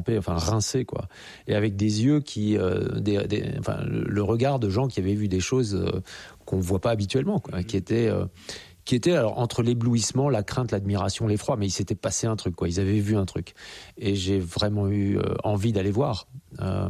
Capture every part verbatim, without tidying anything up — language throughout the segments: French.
trempés, enfin rincés, quoi. Et avec des yeux qui, euh, des, des, enfin, le, le regard de gens qui avaient vu des choses euh, qu'on ne voit pas habituellement, quoi, qui étaient, euh, qui étaient alors entre l'éblouissement, la crainte, l'admiration, l'effroi, mais il s'était passé un truc, quoi. Ils avaient vu un truc, et j'ai vraiment eu euh, envie d'aller voir. Euh,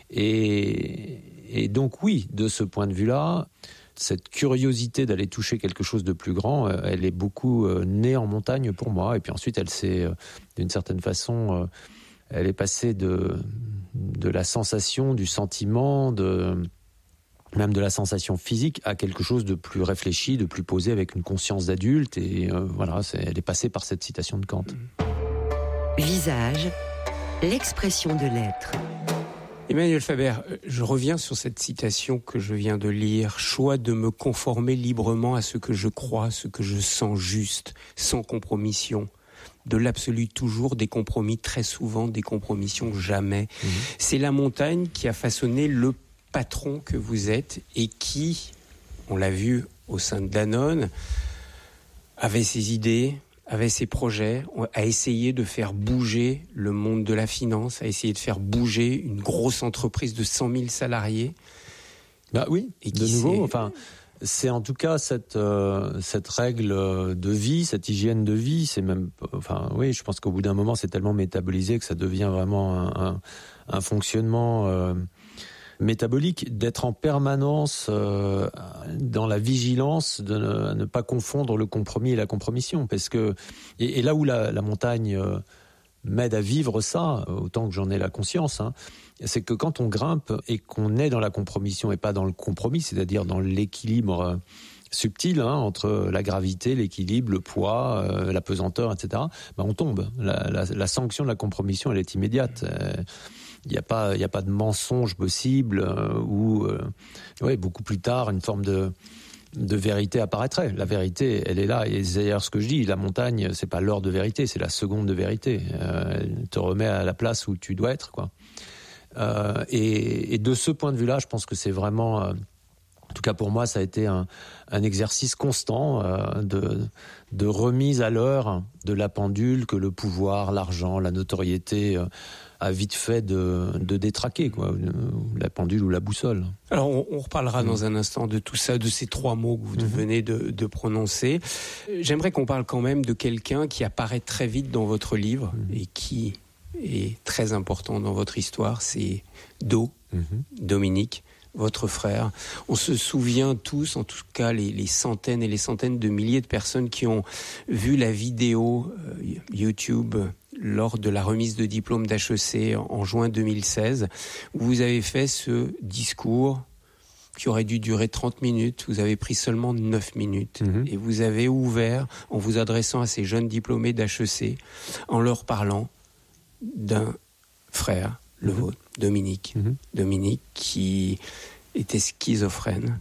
et, et donc oui, de ce point de vue-là, cette curiosité d'aller toucher quelque chose de plus grand, euh, elle est beaucoup euh, née en montagne pour moi. Et puis ensuite, elle s'est, euh, d'une certaine façon, euh, elle est passée de, de la sensation, du sentiment, de, même de la sensation physique à quelque chose de plus réfléchi, de plus posé, avec une conscience d'adulte. Et euh, voilà, c'est, elle est passée par cette citation de Kant. Visage, l'expression de l'être. Emmanuel Faber, je reviens sur cette citation que je viens de lire. Choix de me conformer librement à ce que je crois, ce que je sens juste, sans compromission. De l'absolu toujours, des compromis très souvent, des compromissions jamais. Mmh. C'est la montagne qui a façonné le patron que vous êtes et qui, on l'a vu au sein de Danone, avait ses idées, avait ses projets, a essayé de faire bouger le monde de la finance, a essayé de faire bouger une grosse entreprise de cent mille salariés. Bah oui, et de nouveau, enfin, c'est en tout cas cette euh, cette règle de vie, cette hygiène de vie, c'est même, enfin, oui, je pense qu'au bout d'un moment, c'est tellement métabolisé que ça devient vraiment un, un, un fonctionnement euh, métabolique, d'être en permanence euh, dans la vigilance de ne, ne pas confondre le compromis et la compromission, parce que et, et là où la, la montagne euh, m'aide à vivre ça, autant que j'en ai la conscience, hein, c'est que quand on grimpe et qu'on est dans la compromission et pas dans le compromis, c'est-à-dire dans l'équilibre euh, subtil hein, entre la gravité, l'équilibre, le poids, euh, la pesanteur, et cetera, ben on tombe. La, la, la sanction de la compromission, elle est immédiate. Euh, Il n'y a pas, il y a pas de mensonge possible euh, ou, euh, ouais, beaucoup plus tard, une forme de, de vérité apparaîtrait. La vérité, elle est là. Et c'est d'ailleurs ce que je dis, la montagne, c'est pas l'heure de vérité, c'est la seconde de vérité. Euh, elle te remet à la place où tu dois être, quoi. Euh, et, et de ce point de vue-là, je pense que c'est vraiment... Euh, en tout cas pour moi, ça a été un, un exercice constant euh, de, de remise à l'heure de la pendule que le pouvoir, l'argent, la notoriété euh, a vite fait de, de détraquer, quoi, la pendule ou la boussole. Alors on, on reparlera mmh. dans un instant de tout ça, de ces trois mots que vous mmh. venez de, de prononcer. J'aimerais qu'on parle quand même de quelqu'un qui apparaît très vite dans votre livre mmh. et qui est très important dans votre histoire, c'est Do, mmh. Dominique, votre frère. On se souvient tous, en tout cas les, les centaines et les centaines de milliers de personnes qui ont vu la vidéo euh, YouTube lors de la remise de diplôme d'H E C en, en juin deux mille seize, où vous avez fait ce discours qui aurait dû durer trente minutes. Vous avez pris seulement neuf minutes mmh. et vous avez ouvert en vous adressant à ces jeunes diplômés d'H E C, en leur parlant d'un frère, le vôtre, Dominique. Mmh. Dominique qui était schizophrène.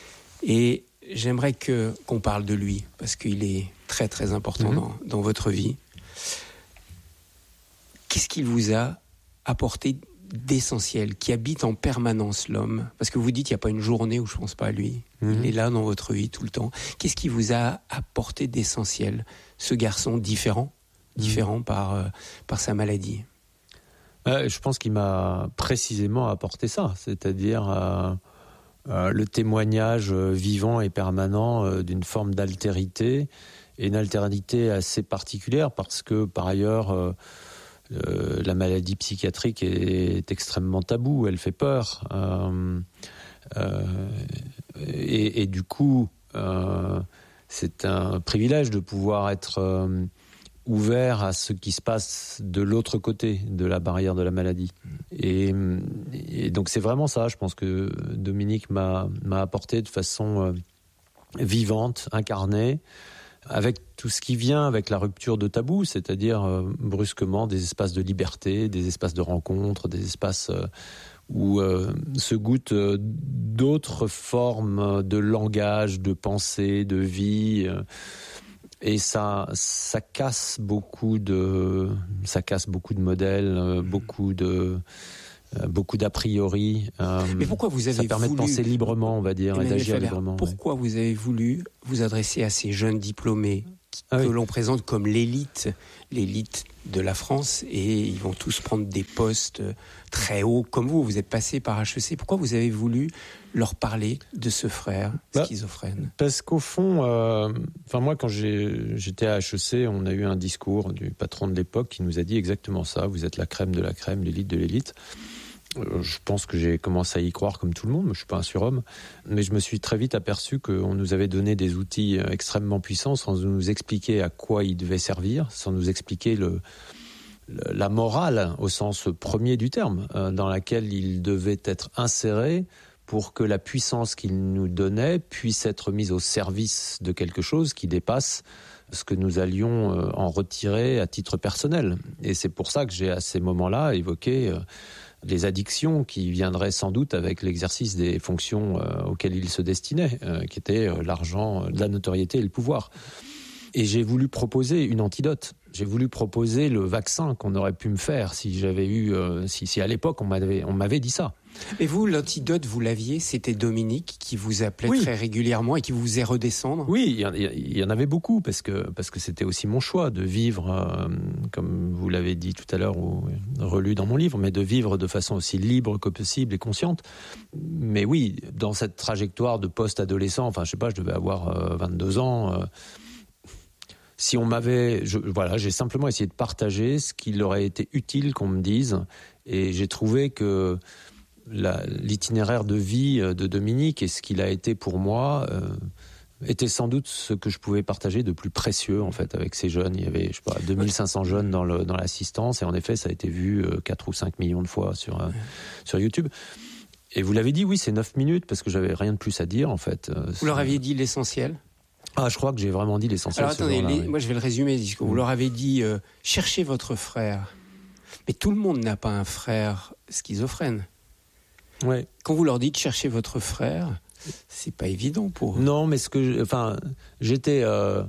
Et j'aimerais que, qu'on parle de lui, parce qu'il est très très important mmh. dans, dans votre vie. Qu'est-ce qu'il vous a apporté d'essentiel, qui habite en permanence l'homme? Parce que vous dites qu'il n'y a pas une journée où je ne pense pas à lui. Mmh. Il est là dans votre vie tout le temps. Qu'est-ce qui vous a apporté d'essentiel, ce garçon différent, mmh. différent par, euh, par sa maladie? Euh, je pense qu'il m'a précisément apporté ça, c'est-à-dire euh, euh, le témoignage vivant et permanent euh, d'une forme d'altérité, et une altérité assez particulière parce que par ailleurs euh, euh, la maladie psychiatrique est, est extrêmement taboue, elle fait peur, euh, euh, et, et du coup euh, c'est un privilège de pouvoir être euh, ouvert à ce qui se passe de l'autre côté de la barrière de la maladie. Et, et donc c'est vraiment ça, je pense que Dominique m'a, m'a apporté de façon euh, vivante, incarnée, avec tout ce qui vient avec la rupture de tabou, c'est-à-dire euh, brusquement des espaces de liberté, des espaces de rencontre, des espaces euh, où euh, se goûtent euh, d'autres formes de langage, de pensée, de vie. Euh, Et ça, ça casse beaucoup de, ça casse beaucoup de modèles, euh, beaucoup de, euh, beaucoup d'a priori. Euh, Mais pourquoi vous avez ça permet voulu, de penser librement, on va dire, et d'agir Faber, librement. Pourquoi ouais. vous avez voulu vous adresser à ces jeunes diplômés ah, que oui. l'on présente comme l'élite, l'élite de la France, et ils vont tous prendre des postes très hauts, comme vous. Vous êtes passé par H E C. Pourquoi vous avez voulu leur parler de ce frère bah, schizophrène ? Parce qu'au fond, euh, enfin moi, quand j'ai, j'étais à H E C, on a eu un discours du patron de l'époque qui nous a dit exactement ça. Vous êtes la crème de la crème, l'élite de l'élite. Je pense que j'ai commencé à y croire comme tout le monde, je ne suis pas un surhomme, mais je me suis très vite aperçu qu'on nous avait donné des outils extrêmement puissants sans nous expliquer à quoi ils devaient servir, sans nous expliquer le, le, la morale au sens premier du terme, euh, dans laquelle ils devaient être insérés pour que la puissance qu'ils nous donnaient puisse être mise au service de quelque chose qui dépasse ce que nous allions euh, en retirer à titre personnel. Et c'est pour ça que j'ai à ces moments-là évoqué euh, les addictions qui viendraient sans doute avec l'exercice des fonctions euh, auxquelles il se destinait, euh, qui étaient euh, l'argent, euh, la notoriété et le pouvoir. Et j'ai voulu proposer une antidote. J'ai voulu proposer le vaccin qu'on aurait pu me faire si j'avais eu, euh, si, si à l'époque on m'avait, on m'avait dit ça. Et vous, l'antidote, vous l'aviez, c'était Dominique qui vous appelait oui. très régulièrement et qui vous faisait redescendre ? Oui, il y, en, il y en avait beaucoup parce que, parce que c'était aussi mon choix de vivre, euh, comme vous l'avez dit tout à l'heure ou relu dans mon livre, mais de vivre de façon aussi libre que possible et consciente. Mais oui, dans cette trajectoire de post-adolescent, enfin je sais pas, je devais avoir euh, vingt-deux ans... Euh, Si on m'avait, je, voilà, j'ai simplement essayé de partager ce qu'il aurait été utile qu'on me dise, et j'ai trouvé que la, l'itinéraire de vie de Dominique et ce qu'il a été pour moi euh, était sans doute ce que je pouvais partager de plus précieux en fait avec ces jeunes. Il y avait, je sais pas, deux mille cinq cents jeunes dans le dans l'assistance, et en effet, ça a été vu euh, quatre ou cinq millions de fois sur euh, sur YouTube. Et vous l'avez dit, oui, c'est neuf minutes parce que j'avais rien de plus à dire en fait. Euh, vous leur aviez dit l'essentiel ? Ah, je crois que j'ai vraiment dit l'essentiel. Alors attendez, les, oui. moi je vais le résumer. Vous mmh. leur avez dit euh, cherchez votre frère. Mais tout le monde n'a pas un frère schizophrène. Ouais. Quand vous leur dites cherchez votre frère, c'est pas évident pour eux. Non, mais ce que, je, enfin, j'étais, euh,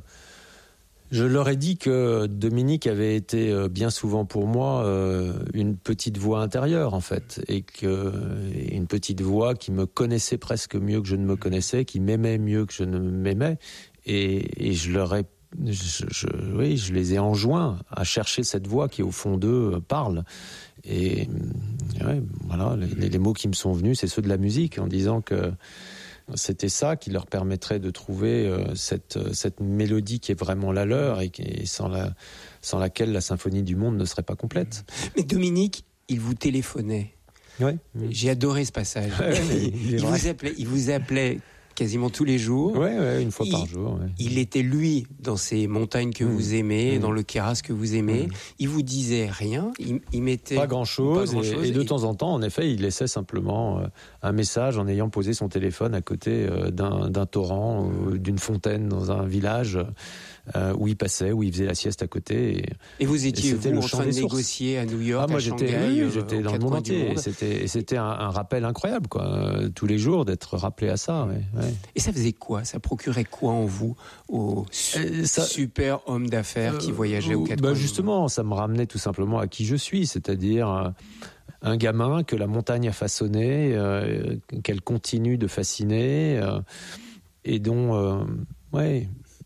je leur ai dit que Dominique avait été euh, bien souvent pour moi euh, une petite voix intérieure en fait, et que une petite voix qui me connaissait presque mieux que je ne me connaissais, qui m'aimait mieux que je ne m'aimais. Et, et je leur ai, je, je, oui, je les ai enjoints à chercher cette voix qui, au fond d'eux, parle. Et ouais, voilà, les, les mots qui me sont venus, c'est ceux de la musique, en disant que c'était ça qui leur permettrait de trouver euh, cette, cette mélodie qui est vraiment la leur et, et sans, la, sans laquelle la symphonie du monde ne serait pas complète. Mais Dominique, il vous téléphonait. Ouais. J'ai adoré ce passage. Ouais, il, il, vous appelait, il vous appelait quasiment tous les jours. Oui, ouais, une fois il, par jour. Ouais. Il était, lui, dans ces montagnes que mmh. vous aimez, mmh. dans le Queyras que vous aimez. Mmh. Il vous disait rien, il, il mettait... Pas grand-chose, pas grand-chose et, et de et... temps en temps, en effet, il laissait simplement euh, un message en ayant posé son téléphone à côté euh, d'un, d'un torrent, euh, d'une fontaine dans un village euh, où il passait, où il faisait la sieste à côté. Et, et vous étiez, et vous, en train de négocier à New York, ah, moi, à j'étais, Shanghai, oui, j'étais dans le monde entier. Et c'était, et c'était un, un rappel incroyable, quoi, euh, tous les jours, d'être rappelé à ça. Ouais, ouais. Et ça faisait quoi ? Ça procurait quoi en vous, au su- ça, super homme d'affaires euh, qui voyageait aux quatre bah coins ? Justement, ça me ramenait tout simplement à qui je suis, c'est-à-dire euh, un gamin que la montagne a façonné, euh, qu'elle continue de fasciner, euh, et dont, euh, ouais,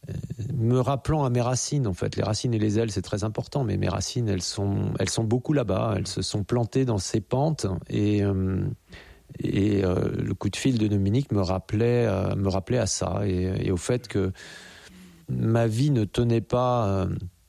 me rappelant à mes racines, en fait. Les racines et les ailes, c'est très important, mais mes racines, elles sont, elles sont beaucoup là-bas, elles se sont plantées dans ces pentes, et... Euh, Et euh, le coup de fil de Dominique me rappelait, euh, me rappelait à ça et, et au fait que ma vie ne tenait pas euh,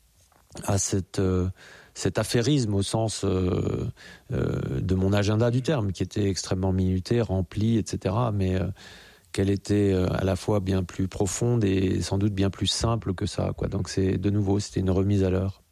à cette, euh, cet affairisme au sens euh, euh, de mon agenda du terme, qui était extrêmement minuté, rempli, et cetera. Mais euh, qu'elle était euh, à la fois bien plus profonde et sans doute bien plus simple que ça, quoi. Donc c'est de nouveau, c'était une remise à l'heure.